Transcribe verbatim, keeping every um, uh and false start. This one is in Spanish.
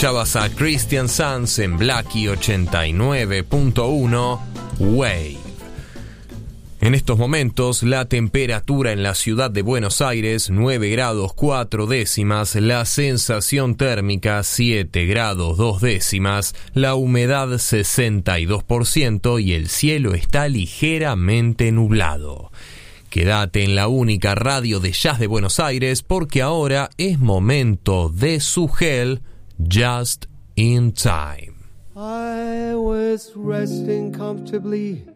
Escuchabas a Christian Sanz en Blackie ochenta y nueve punto uno, Wave. En estos momentos, la temperatura en la ciudad de Buenos Aires, nueve grados cuatro décimas, la sensación térmica, siete grados dos décimas, la humedad sesenta y dos por ciento y el cielo está ligeramente nublado. Quédate en la única radio de jazz de Buenos Aires porque ahora es momento de Sugel, Just in Time. I was resting comfortably